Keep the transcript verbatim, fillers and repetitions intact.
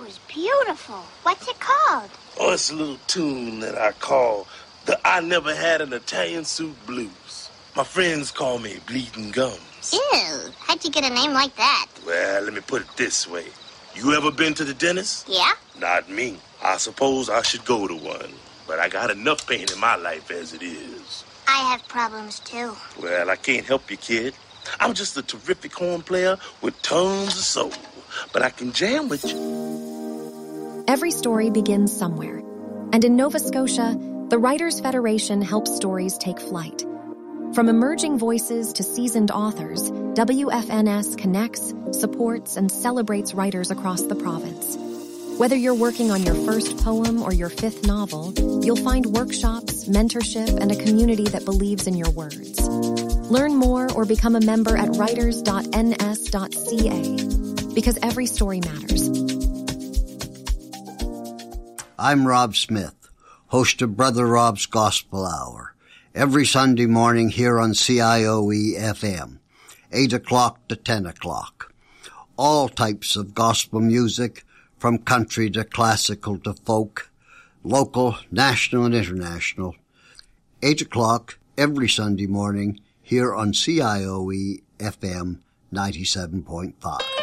was beautiful. What's it called? Oh, it's a little tune that I call the I Never Had an Italian Soup Blues. My friends call me Bleeding Gums. Ew, how'd you get a name like that? Well, let me put it this way. You ever been to the dentist? Yeah? Not me. I suppose I should go to one. But I got enough pain in my life as it is. I have problems, too. Well, I can't help you, kid. I'm just a terrific horn player with tons of soul. But I can jam with you. Every story begins somewhere. And in Nova Scotia, the Writers' Federation helps stories take flight. From emerging voices to seasoned authors, W F N S connects, supports, and celebrates writers across the province. Whether you're working on your first poem or your fifth novel, you'll find workshops, mentorship, and a community that believes in your words. Learn more or become a member at writers dot n s dot c a, because every story matters. I'm Rob Smith, host of Brother Rob's Gospel Hour, every Sunday morning here on C I O E F M, eight o'clock to ten o'clock. All types of gospel music, from country to classical to folk, local, national, and international. eight o'clock every Sunday morning here on C I O E F M ninety-seven point five.